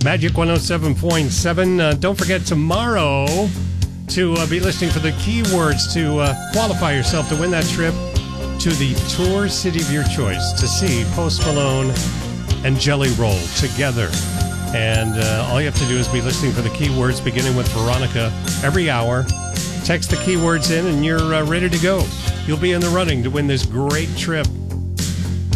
Magic 107.7. Don't forget tomorrow to be listening for the keywords to qualify yourself to win that trip to the tour city of your choice to see Post Malone and Jelly Roll together. And all you have to do is be listening for the keywords, beginning with Veronica every hour. Text the keywords in and you're ready to go. You'll be in the running to win this great trip